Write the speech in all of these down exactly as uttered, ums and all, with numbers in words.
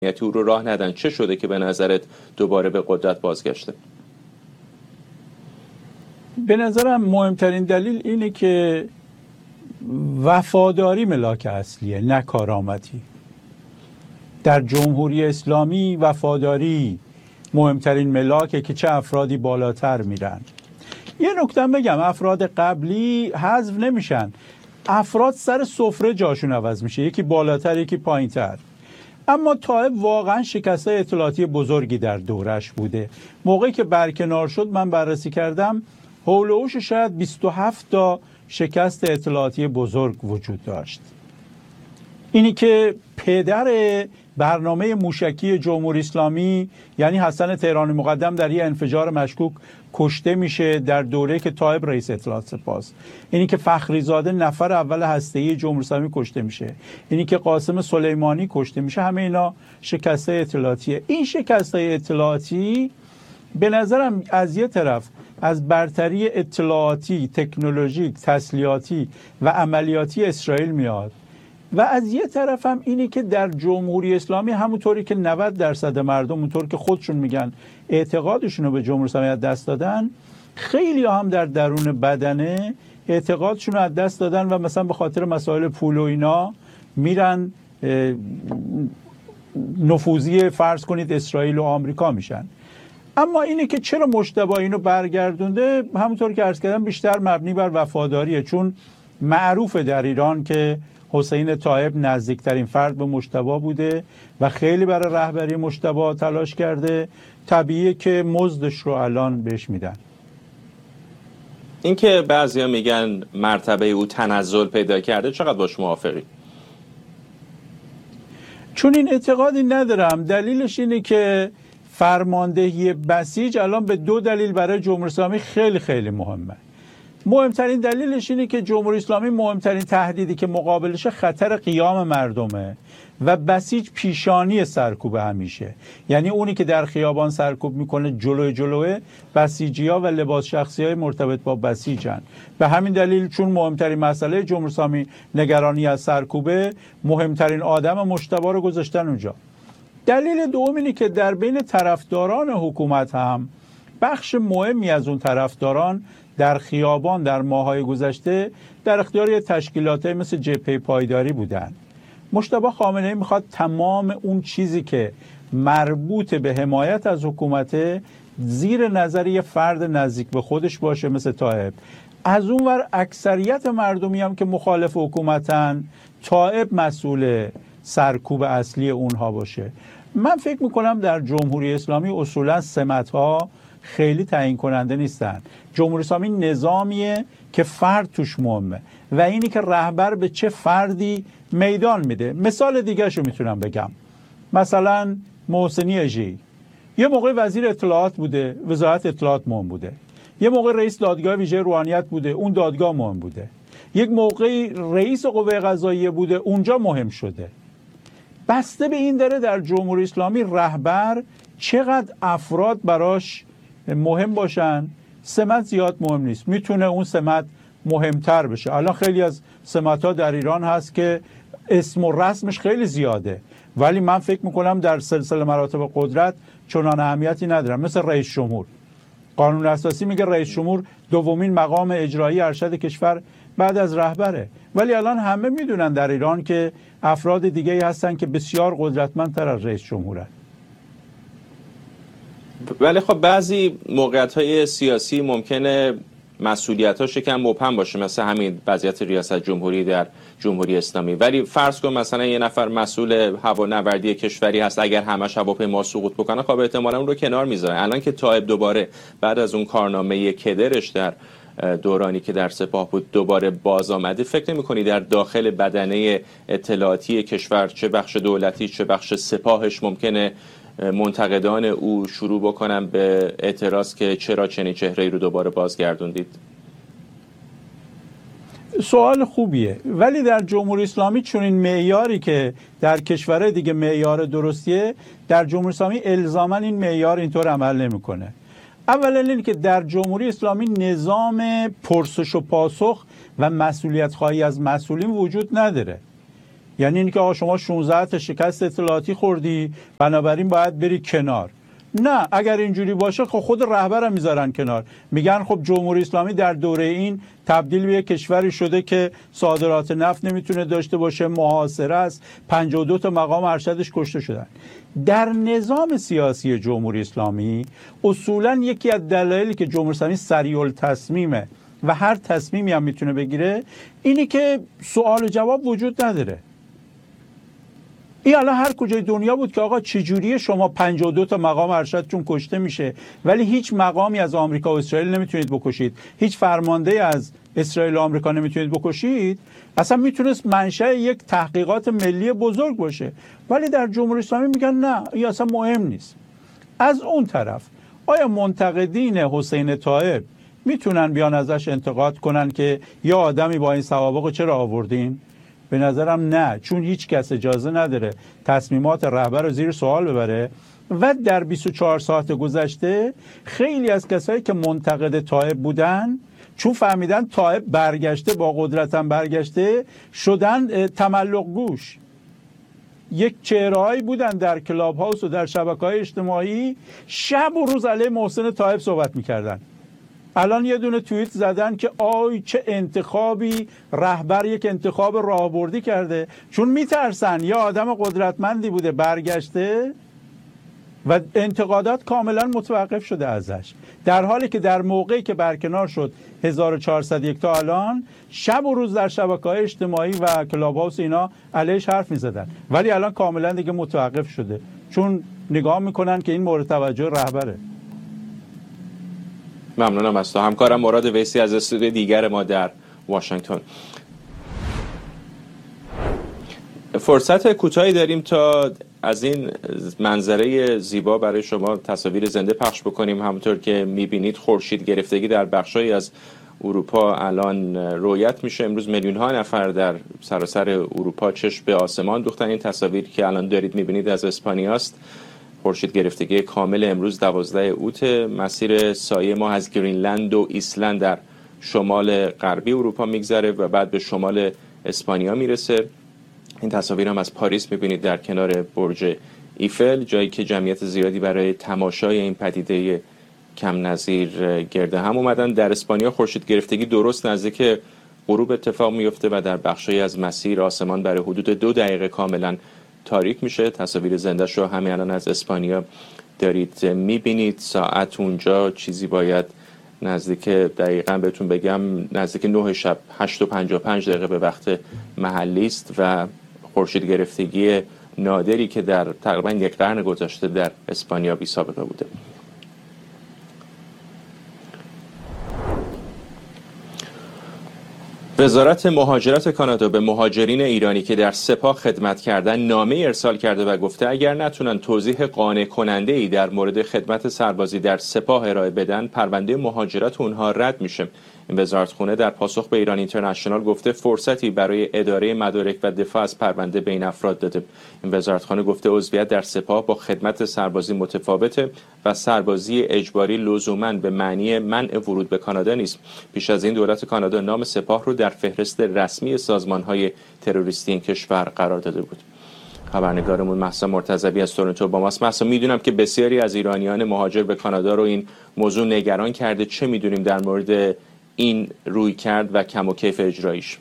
او رو راه ندن. چه شده که به نظرت دوباره به قدرت بازگشته؟ به نظرم مهمترین دلیل اینه که وفاداری ملاک اصلیه، نه کارآمدی. در جمهوری اسلامی وفاداری مهمترین ملاکه که چه افرادی بالاتر میرن. یه نکته بگم، افراد قبلی حذف نمیشن، افراد سر سفره جاشون عوض میشه، یکی بالاتر یکی پایینتر. اما طائب واقعا شکست‌های اطلاعاتی بزرگی در دورش بوده. موقعی که برکنار شد من بررسی کردم حول و حوش شاید بیست و هفت تا شکست اطلاعاتی بزرگ وجود داشت. اینی که پدر برنامه موشکی جمهوری اسلامی یعنی حسن تهرانی مقدم در یه انفجار مشکوک کشته میشه در دوره که طائب رئیس اطلاعات سپاس. اینی که فخری زاده نفر اول هسته‌ای جمهوری اسلامی کشته میشه. اینی که قاسم سلیمانی کشته میشه. همه اینا شکست‌های اطلاعاتیه. این شکست‌های اطلاعاتی به نظرم از یه طرف از برتری اطلاعاتی، تکنولوژیک، تسلیحاتی و عملیاتی اسرائیل میاد و از یه طرف هم اینه که در جمهوری اسلامی همونطوری که نود درصد مردم اونطور که خودشون میگن اعتقادشون رو به جمهوری اسلامی از دست دادن، خیلی هم در درون بدنه اعتقادشون رو از دست دادن و مثلا به خاطر مسائل پول و اینا میرن نفوذی فرض کنید اسرائیل و آمریکا میشن. اما اینه که چرا مجتبی اینو برگردونده، همونطور که عرض کردم بیشتر مبنی بر وفاداریه، چون معروفه در ایران که حسین طائب نزدیکترین فرد به مجتبی بوده و خیلی برای رهبری مجتبی تلاش کرده. طبیعیه که مزدش رو الان بهش میدن. این که بعضیا میگن مرتبه او تنزل پیدا کرده، چقدر باش موافقی؟ چون این اعتقادی ندارم. دلیلش اینه که فرماندهی بسیج الان به دو دلیل برای جمهوری اسلامی خیلی خیلی مهمه. مهمترین دلیلش اینه که جمهوری اسلامی مهمترین تهدیدی که مقابلش خطر قیام مردمه و بسیج پیشانی سرکوب همیشه. یعنی اونی که در خیابان سرکوب میکنه جلوی جلوه بسیجی‌ها و لباس شخصی‌های مرتبط با بسیجن. به همین دلیل چون مهمترین مسئله جمهوری اسلامی نگرانی از سرکوبه، مهمترین آدم مجتبی رو گذاشتن اونجا. دلیل دوم اینه که در بین طرفداران حکومت هم بخش مهمی از اون طرفداران در خیابان در ماه‌های گذشته در اختیار تشکیلات مثل جبهه پایداری بودن. مجتبی خامنه‌ای میخواد تمام اون چیزی که مربوط به حمایت از حکومت زیر نظر یه فرد نزدیک به خودش باشه مثل طائب. از اون ور اکثریت مردمی هم که مخالف حکومتن، طائب مسئول سرکوب اصلی اونها باشه. من فکر میکنم در جمهوری اسلامی اصولا سمت‌ها خیلی تعیین کننده نیستن. جمهوری اسلامی نظامیه که فرد توش مهمه و اینی که رهبر به چه فردی میدان میده. مثال دیگه شو میتونم بگم، مثلا محسنی اژه‌ای یه موقع وزیر اطلاعات بوده، وزارت اطلاعات مهم بوده. یه موقع رئیس دادگاه ویژه روحانیت بوده، اون دادگاه مهم بوده. یک موقعی رئیس قوه قضاییه بوده، اونجا مهم شده. بسته به این داره در جمهوری اسلامی رهبر چقدر افراد براش مهم باشن، سمت زیاد مهم نیست. میتونه اون سمت مهمتر بشه. الان خیلی از سمت‌ها در ایران هست که اسم و رسمش خیلی زیاده، ولی من فکر میکنم در سلسله مراتب قدرت چنان اهمیتی ندارن. مثل رئیس جمهور، قانون اساسی میگه رئیس جمهور دومین مقام اجرایی ارشد کشور بعد از رهبره، ولی الان همه میدونن در ایران که افراد دیگه هستن که بسیار قدرتمندتر از رئیس جمهورن. ولی خب بعضی موقعیت‌های سیاسی ممکنه مسئولیت‌هاش یکم مبهم باشه، مثل همین وضعیت ریاست جمهوری در جمهوری اسلامی. ولی فرض کن مثلا یه نفر مسئول هوانوردی کشوری هست، اگر همش هواپیما سقوط بکنه خب احتمالاً اون رو کنار میذاره. الان که طائب دوباره بعد از اون کارنامه کدرش در دورانی که در سپاه بود دوباره باز آمده، فکر نمی‌کنی در داخل بدنه اطلاعاتی کشور، چه بخش دولتی چه بخش سپاهش، ممکنه منتقدان او شروع بکنن به اعتراض که چرا چنین چهره‌ای رو دوباره بازگردوندید؟ سوال خوبیه، ولی در جمهوری اسلامی چون این معیاری که در کشورهای دیگه معیار درستیه، در جمهوری اسلامی الزاما این معیار اینطور عمل نمی‌کنه. اولا اینه که در جمهوری اسلامی نظام پرسش و پاسخ و مسئولیت خواهی از مسئولین وجود نداره. یعنی اینکه آقا شما شانزده تا شکست اطلاعاتی خوردی بنابراین باید بری کنار. نه، اگر اینجوری باشه خب خود رهبرم میذارن کنار، میگن خب جمهوری اسلامی در دوره این تبدیل به یک کشوری شده که صادرات نفت نمیتونه داشته باشه، محاصره است، پنجاه و دو تا مقام ارشدش کشته شدن. در نظام سیاسی جمهوری اسلامی اصولا یکی از دلایلی که جمهوری اسلامی سریع التصمیمه و هر تصمیمی هم میتونه بگیره اینی که سوال و جواب وجود نداره. این الان هر کجای دنیا بود که آقا چجوریه شما پنجاه و دو تا مقام ارشدتون کشته میشه ولی هیچ مقامی از آمریکا و اسرائیل نمیتونید بکشید، هیچ فرمانده از اسرائیل و آمریکا نمیتونید بکشید، اصلا میتونست منشأ یک تحقیقات ملی بزرگ باشه. ولی در جمهوری اسلامی میگن نه، این اصلا مهم نیست. از اون طرف آیا منتقدین حسین طایب میتونن بیان ازش انتقاد کنن که یا آدمی با این سوابق چرا آوردین؟ به نظرم نه، چون هیچ کس اجازه نداره تصمیمات رهبر رو زیر سوال ببره. و در بیست و چهار ساعت گذشته خیلی از کسایی که منتقد طایب بودن چون فهمیدن طایب برگشته، با قدرتم برگشته، شدن تملق گوش. یک چهرهایی بودن در کلاب هاوس و در شبکه‌های اجتماعی شب و روز علیه محسن طایب صحبت میکردن. الان یه دونه توییت زدن که آی چه انتخابی، رهبر یک انتخاب راهبردی کرده، چون میترسن یا آدم قدرتمندی بوده برگشته و انتقادات کاملا متوقف شده ازش، در حالی که در موقعی که برکنار شد هزار و چهارصد و یک تا الان شب و روز در شبکه‌های اجتماعی و کلاب هاوس اینا علیش حرف میزدن، ولی الان کاملا دیگه متوقف شده چون نگاه میکنن که این مورد توجه رهبره. ممنونم از تو همکارم مراد ویسی از استودیو دیگر ما در واشنگتن. فرصت کوتاهی داریم تا از این منظره زیبا برای شما تصاویر زنده پخش بکنیم. همونطور که میبینید خورشید گرفتگی در بخشایی از اروپا الان رویت میشه. امروز میلیون ها نفر در سراسر اروپا چشم به آسمان دوختن. این تصاویر که الان دارید میبینید از اسپانیاست. خورشید گرفتگی کامل امروز دوازده اوت. مسیر سایه ما از گرینلند و ایسلند در شمال غربی اروپا میگذره و بعد به شمال اسپانیا میرسه. این تصاویر هم از پاریس میبینید در کنار برج ایفل، جایی که جمعیت زیادی برای تماشای این پدیده کم نظیر گرد هم اومدن. در اسپانیا خورشید گرفتگی درست نزدیک غروب اتفاق میفته و در بخشی از مسیر آسمان برای حدود دو دقیقه کاملا تاریک میشه. تصاویر زنده‌اش رو همین الان از اسپانیا دارید میبینید. ساعت اونجا چیزی باید نزدیک، دقیقاً بهتون بگم، نزدیک نه شب، هشت و پنجاه و پنج دقیقه به وقت محلی است و خورشید گرفتگی نادری که در تقریباً یک قرن گذشته در اسپانیا بی سابقه بوده. وزارت مهاجرت کانادا به مهاجرین ایرانی که در سپاه خدمت کردن نامه ارسال کرده و گفته اگر نتونن توضیح قانع کننده ای در مورد خدمت سربازی در سپاه ارائه بدن پرونده مهاجرت اونها رد میشه. این وزارتخونه در پاسخ به ایران اینترنشنال گفته فرصتی برای اداره مدارک و دفاع از پرونده بین افراد داده. این وزارتخانه گفته عضویت در سپاه با خدمت سربازی متفاوته و سربازی اجباری لزوماً به معنی منع ورود به کانادا نیست. پیش از این دولت کانادا نام سپاه رو در فهرست رسمی سازمان‌های تروریستی این کشور قرار داده بود. خبرنگارمون مهسا مرتضوی از تورنتو با ماست. مهسا، میدونم که بسیاری از ایرانیان مهاجر به کانادا رو این موضوع نگران کرده. چه میدونیم در مورد این روی کرد و کم و کیف اجرایش؟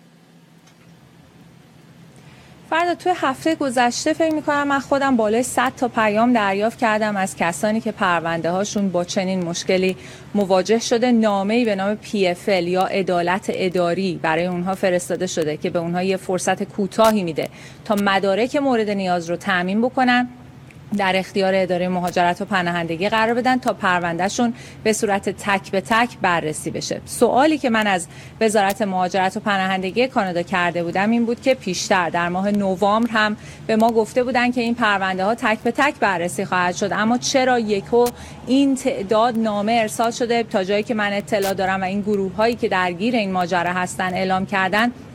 فردا توی هفته گذشته فکر می‌کنم من خودم بالای صد تا پیام دریافت کردم از کسانی که پرونده هاشون با چنین مشکلی مواجه شده. نامه‌ای به نام پی اف ال یا عدالت اداری برای اونها فرستاده شده که به اونها یه فرصت کوتاهی میده تا مدارک مورد نیاز رو تامین بکنن، در اختیار اداره مهاجرت و پناهندگی قرار بدن تا پروندهشون به صورت تک به تک بررسی بشه. سوالی که من از وزارت مهاجرت و پناهندگی کانادا کرده بودم این بود که پیشتر در ماه نوامبر هم به ما گفته بودن که این پرونده ها تک به تک بررسی خواهد شد، اما چرا یکو این تعداد نامه ارسال شده؟ تا جایی که من اطلاع دارم و این گروه هایی که درگیر این ماجرا هستن اعلام کردن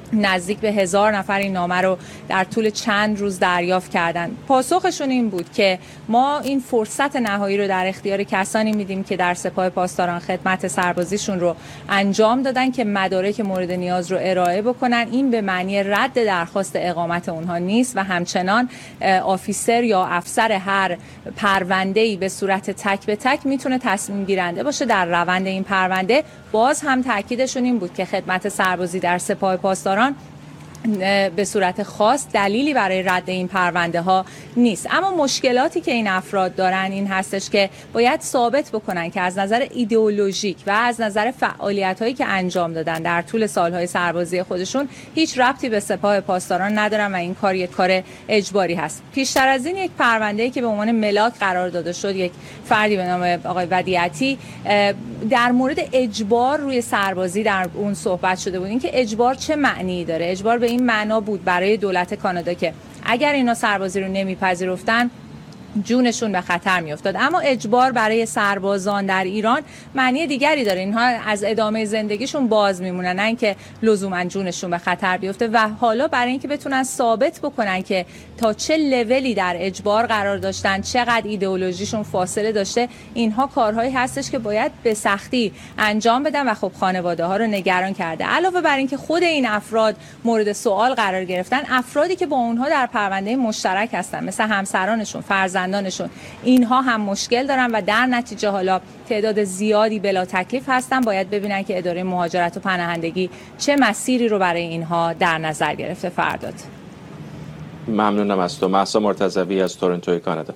نزدیک به هزار نفر این نامه رو در طول چند روز دریافت کردن. پاسخشون این بود که ما این فرصت نهایی رو در اختیار کسانی میدیم که در سپاه پاسداران خدمت سربازیشون رو انجام دادن که مدارک مورد نیاز رو ارائه بکنن. این به معنی رد درخواست اقامت اونها نیست و همچنان آفیسر یا افسر هر پرونده‌ای به صورت تک به تک میتونه تصمیم گیرنده باشه در روند این پرونده. باز هم تاکیدشون این بود که خدمت سربازی در سپاه پاسداران به صورت خاص دلیلی برای رد این پرونده ها نیست. اما مشکلاتی که این افراد دارن این هستش که باید ثابت بکنن که از نظر ایدئولوژیک و از نظر فعالیت هایی که انجام دادن در طول سالهای سربازی خودشون هیچ ربطی به سپاه پاسداران ندارن و این کار یک کار اجباری هست. پیشتر از این یک پرونده‌ای که به عنوان ملاک قرار داده شد، یک فردی به نام آقای ودیعتی در مورد اجبار روی سربازی در اون صحبت شده بود. اینکه اجبار چه معنی داره؟ اجبار به این معنا بود برای دولت کانادا که اگر اینا سربازی رو نمیپذیرفتن جونشون به خطر میافتاد. اما اجبار برای سربازان در ایران معنی دیگری داره. اینها از ادامه زندگیشون باز میمونن، نه اینکه لزوما جونشون به خطر بیفته. و حالا برای اینکه بتونن ثابت بکنن که تا چه لولی در اجبار قرار داشتن، چقدر ایدئولوژیشون فاصله داشته، اینها کارهایی هستش که باید به سختی انجام بدن و خب خانواده ها رو نگران کرده. علاوه بر اینکه خود این افراد مورد سوال قرار گرفتن، افرادی که با اونها در پرونده مشترک هستن مثل همسرانشون، فرزندانشون، اینها هم مشکل دارن و در نتیجه حالا تعداد زیادی بلا تکلیف هستن. باید ببینن که اداره مهاجرت و پناهندگی چه مسیری رو برای اینها در نظر گرفته. فرداد ممنونم از تو. مهسا مرتضوی از تورنتو کانادا.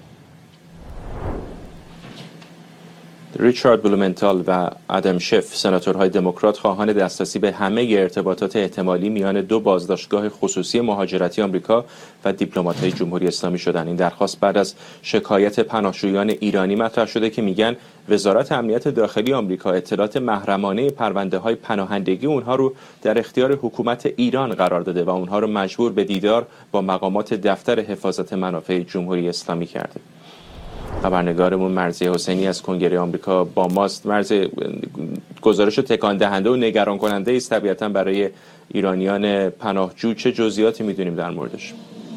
ریچارد بلومنتال و آدم شف، سناتورهای دموکرات، خواهان دسترسی به همه ارتباطات احتمالی میان دو بازداشتگاه خصوصی مهاجرتی آمریکا و دیپلمات‌های جمهوری اسلامی شدند. این درخواست بعد از شکایت پناهجویان ایرانی مطرح شده که میگن وزارت امنیت داخلی آمریکا اطلاعات محرمانه پرونده‌های پناهندگی اونها رو در اختیار حکومت ایران قرار داده و اونها رو مجبور به دیدار با مقامات دفتر حفاظت منافع جمهوری اسلامی کرده. خبرنگارمون مرضیه حسینی از کنگره آمریکا با ماست. مرضیه، گزارش تکان دهنده و نگران کننده است طبیعتاً برای ایرانیان پناهجو. چه جزئیاتی میدونیم در موردش؟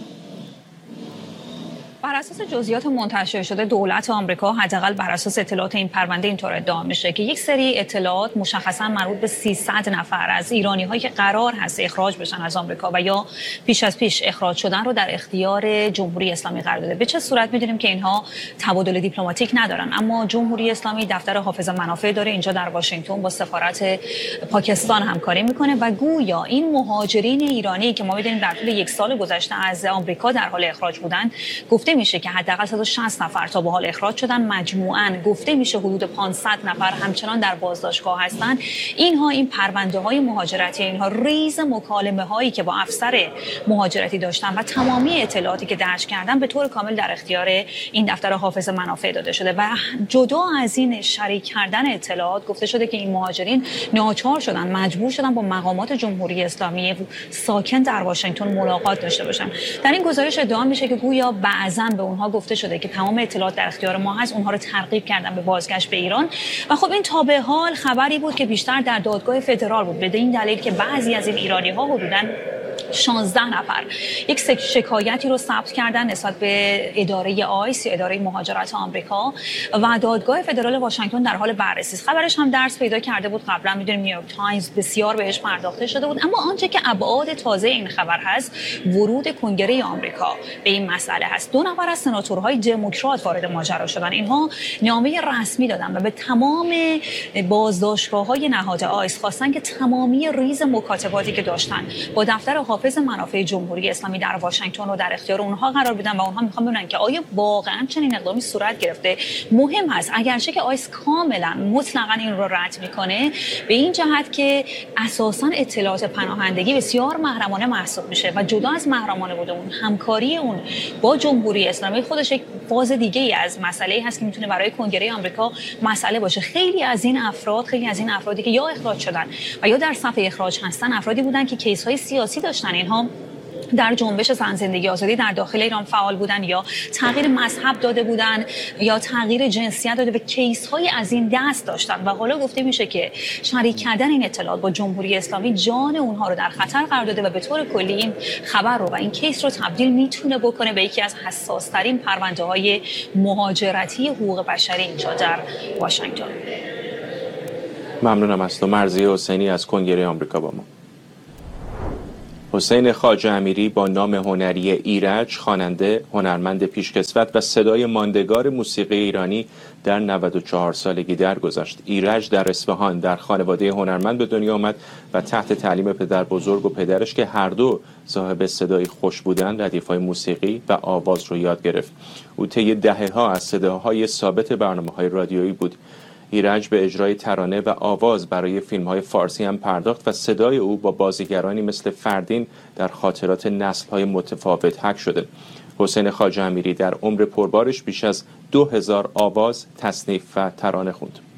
بر اساس جزئیات منتشر شده دولت آمریکا، حداقل بر اساس اطلاعات این پرونده، اینطور ادعا میشه که یک سری اطلاعات مشخصا مربوط به سیصد نفر از ایرانی‌هایی که قرار هست اخراج بشن از آمریکا و یا پیش از پیش اخراج شدن رو در اختیار جمهوری اسلامی قرار داده. به چه صورت می‌دونیم که اینها تبادل دیپلماتیک ندارن، اما جمهوری اسلامی دفتر حافظ منافع داره اینجا در واشنگتن، با سفارت پاکستان همکاری میکنه و گویا این مهاجرین ایرانی که ما می‌دونیم در طول یک سال گذشته از آمریکا در حال اخراج بودن، گفته میشه که حداقل صد و شصت نفر تا به حال اخراج شدن. مجموعاً گفته میشه حدود پانصد نفر همچنان در بازداشتگاه هستند. اینها این پرونده های مهاجرتی، اینها ریز مکالمه هایی که با افسر مهاجرتی داشتن و تمامی اطلاعاتی که درج کردن به طور کامل در اختیار این دفتر حافظ منافع داده شده. و جدا از این شریک کردن اطلاعات، گفته شده که این مهاجرین ناچار شدن، مجبور شدن با مقامات جمهوری اسلامی ساکن در واشنگتن ملاقات داشته باشن. در این گزارش ادعا میشه که گویا بعضاً به اونها گفته شده که تمام اطلاعات در اختیار ما هست، اونها رو ترغیب کردن به بازگشت به ایران. و خب این تا به حال خبری بود که بیشتر در دادگاه فدرال بود، به این دلیل که بعضی از این ایرانی ها حدوداً شانزده نفر یک شکایتی رو ثبت کردن نسبت به اداره آیس یا اداره مهاجرت آمریکا و دادگاه فدرال واشنگتن در حال بررسی است. خبرش هم درس پیدا کرده بود قبلا، میدونیم نیویورک تایمز بسیار بهش پرداخته شده بود. اما آنچه که ابعاد تازه این خبر هست، ورود کنگره آمریکا به این مسئله هست. دو نفر از سناتورهای دموکرات وارد ماجرا شدن. اینها نامه رسمی دادن و به تمام بازداشتگاه‌های نهاد آیس خواستن که تمامی ریز مکاتباتی که داشتن با دفتر حافظ منافع جمهوری اسلامی در واشنگتن رو در اختیار اونها قرار بدن و اونها میخوان ببینن که آیا واقعا چنین اقدامی صورت گرفته. مهم هست اگرچه که آیس کاملا مطلقاً این رو رد میکنه، به این جهت که اساساً اطلاعات پناهندگی بسیار محرمانه محسوب میشه و جدا از محرمانه بوده اون همکاری اون با جمهوری اسلامی خودش یک فاز دیگه ای از مسئله‌ای هست که میتونه برای کنگره آمریکا مسئله باشه. خیلی از این افراد خیلی از این افرادی که یا اخراج شدن و یا در صف اخراج هستن، افرادی بودن که کیس‌های سیاسی داشتن. اینها در جنبش زن زندگی آزادی در داخل ایران فعال بودن یا تغییر مذهب داده بودن یا تغییر جنسیت داده، به کیس های از این دست داشتن و حالا گفته میشه که شریک کردن این اطلاعات با جمهوری اسلامی جان اونها رو در خطر قرار داده و به طور کلی این خبر رو و این کیس رو تبدیل میتونه بکنه به یکی از حساس ترین پرونده های مهاجرتی حقوق بشری اینجا در واشنگتن. ممنونم از تو. مرضیه حسینی از کنگره آمریکا با ما. حسین خواجه امیری با نام هنری ایرج، خواننده، هنرمند پیشکسوت و صدای ماندگار موسیقی ایرانی در نود و چهار سالگی درگذشت. ایرج در اصفهان در خانواده هنرمند به دنیا آمد و تحت تعلیم پدر بزرگ و پدرش که هر دو صاحب صدای خوش بودند، ردیف‌های موسیقی و آواز رو یاد گرفت. او طی دهه‌ها از صداهای ثابت برنامه‌های رادیویی بود. ایرج به اجرای ترانه و آواز برای فیلم‌های فارسی هم پرداخت و صدای او با بازیگرانی مثل فردین در خاطرات نسل‌های متفاوت حک شده. حسین خواجه امیری در عمر پربارش بیش از دو هزار آواز، تصنیف و ترانه خوند.